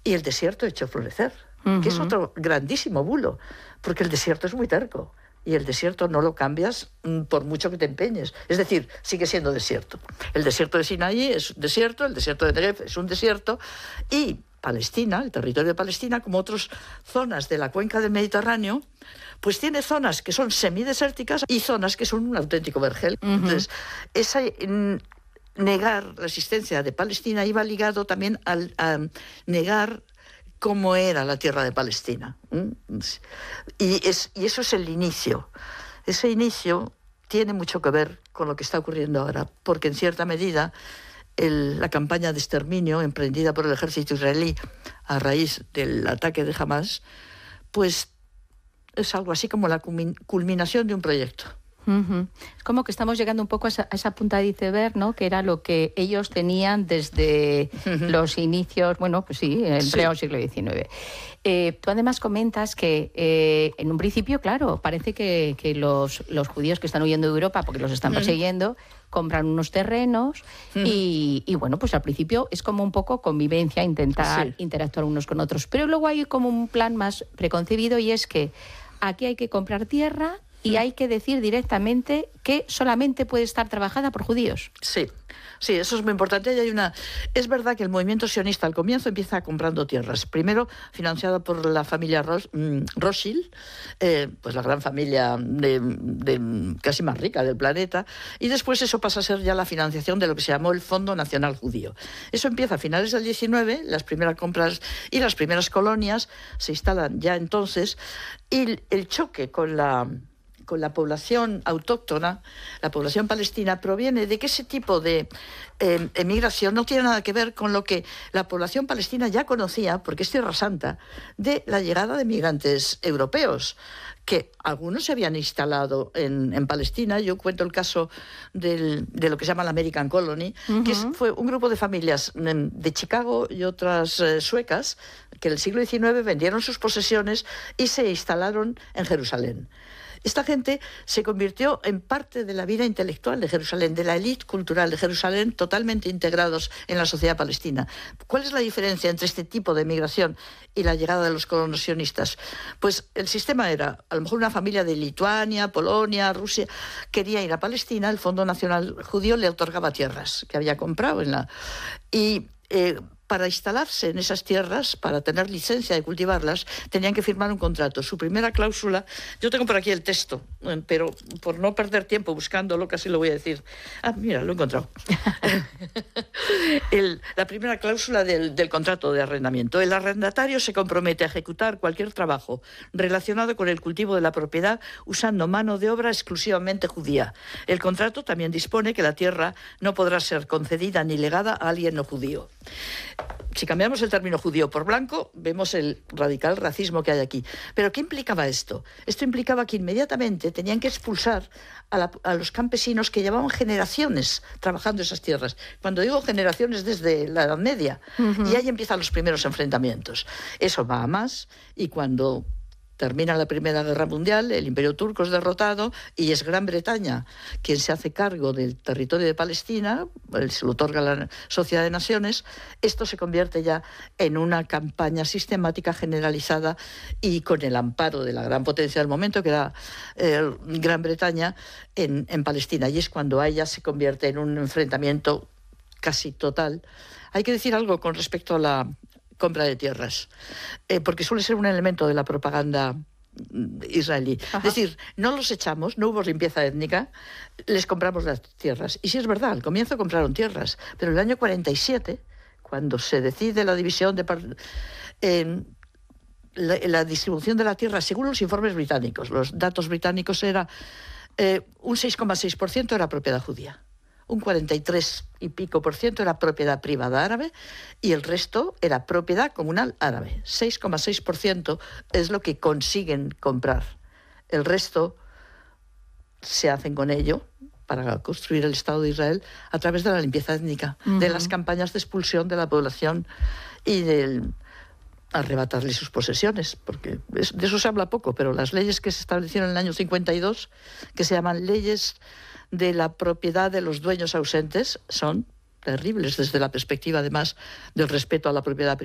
y el desierto hecho florecer, que es otro grandísimo bulo, porque el desierto es muy terco. Y el desierto no lo cambias por mucho que te empeñes. Es decir, sigue siendo desierto. El desierto de Sinaí es un desierto, el desierto de Negev es un desierto, y Palestina, el territorio de Palestina, como otras zonas de la cuenca del Mediterráneo, pues tiene zonas que son semidesérticas y zonas que son un auténtico vergel. Entonces, esa negar la existencia de Palestina iba ligado también a negar cómo era la tierra de Palestina. Y eso es el inicio. Ese inicio tiene mucho que ver con lo que está ocurriendo ahora, porque en cierta medida la campaña de exterminio emprendida por el ejército israelí a raíz del ataque de Hamás, pues es algo así como la culminación de un proyecto. Es como que estamos llegando un poco a esa punta de iceberg, ¿no? Que era lo que ellos tenían desde los inicios, bueno, pues sí, el pleno siglo XIX. Tú además comentas que en un principio, claro, parece que los judíos que están huyendo de Europa, porque los están persiguiendo, compran unos terrenos y bueno, pues al principio es como un poco convivencia, intentar interactuar unos con otros. Pero luego hay como un plan más preconcebido, y es que aquí hay que comprar tierra y hay que decir directamente que solamente puede estar trabajada por judíos. Sí, eso es muy importante. Es verdad que el movimiento sionista al comienzo empieza comprando tierras. Primero financiado por la familia Rothschild, pues la gran familia casi más rica del planeta, y después eso pasa a ser ya la financiación de lo que se llamó el Fondo Nacional Judío. Eso empieza a finales del XIX, las primeras compras y las primeras colonias se instalan ya entonces, y el choque con la población autóctona, la población palestina, proviene de que ese tipo de emigración no tiene nada que ver con lo que la población palestina ya conocía, porque es Tierra Santa, de la llegada de migrantes europeos, que algunos se habían instalado en Palestina. Yo cuento el caso de lo que se llama la American Colony, que fue un grupo de familias de Chicago y otras suecas, que en el siglo XIX vendieron sus posesiones y se instalaron en Jerusalén. Esta gente se convirtió en parte de la vida intelectual de Jerusalén, de la élite cultural de Jerusalén, totalmente integrados en la sociedad palestina. ¿Cuál es la diferencia entre este tipo de migración y la llegada de los colonos sionistas? Pues el sistema era, a lo mejor una familia de Lituania, Polonia, Rusia, quería ir a Palestina, el Fondo Nacional Judío le otorgaba tierras que había comprado para instalarse en esas tierras, para tener licencia de cultivarlas, tenían que firmar un contrato. Su primera cláusula, yo tengo por aquí el texto, pero por no perder tiempo buscándolo, casi lo voy a decir. Mira, lo he encontrado. La primera cláusula del contrato de arrendamiento. El arrendatario se compromete a ejecutar cualquier trabajo relacionado con el cultivo de la propiedad usando mano de obra exclusivamente judía. El contrato también dispone que la tierra no podrá ser concedida ni legada a alguien no judío. Si cambiamos el término judío por blanco, vemos el radical racismo que hay aquí. ¿Pero qué implicaba esto? Esto implicaba que inmediatamente tenían que expulsar a los campesinos que llevaban generaciones trabajando esas tierras. Cuando digo generaciones, desde la Edad Media. Y ahí empiezan los primeros enfrentamientos. Eso va a más, y cuando termina la Primera Guerra Mundial, el Imperio Turco es derrotado y es Gran Bretaña quien se hace cargo del territorio de Palestina, se lo otorga la Sociedad de Naciones. Esto se convierte ya en una campaña sistemática generalizada y con el amparo de la gran potencia del momento, que era Gran Bretaña, en Palestina. Y es cuando ella se convierte en un enfrentamiento casi total. Hay que decir algo con respecto a la compra de tierras, porque suele ser un elemento de la propaganda israelí. Es decir, no los echamos, no hubo limpieza étnica, les compramos las tierras. Y sí es verdad, al comienzo compraron tierras, pero en el año 47, cuando se decide la división la distribución de la tierra, según los informes británicos, los datos británicos, era un 6,6% era propiedad judía. Un 43 y pico % era propiedad privada árabe y el resto era propiedad comunal árabe. 6,6% es lo que consiguen comprar. El resto se hacen con ello para construir el Estado de Israel a través de la limpieza étnica, de las campañas de expulsión de la población y del arrebatarle sus posesiones, porque de eso se habla poco, pero las leyes que se establecieron en el año 52, que se llaman leyes de la propiedad de los dueños ausentes, son terribles desde la perspectiva, además, del respeto a la propiedad privada.